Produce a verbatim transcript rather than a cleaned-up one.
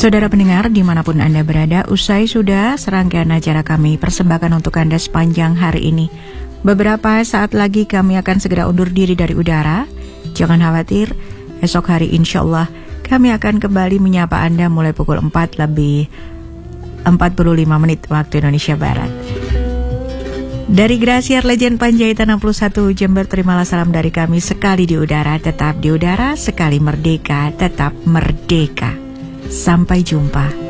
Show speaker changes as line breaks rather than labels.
Saudara pendengar dimanapun Anda berada, usai sudah serangkaian acara kami persembahkan untuk Anda sepanjang hari ini. Beberapa saat lagi kami akan segera undur diri dari udara. Jangan khawatir, esok hari insya Allah kami akan kembali menyapa Anda mulai pukul empat lebih empat puluh lima menit waktu Indonesia Barat. Dari Grasier Legend Panjaitan enam puluh satu Jember, terimalah salam dari kami. Sekali di udara, tetap di udara. Sekali merdeka, tetap merdeka. Sampai jumpa.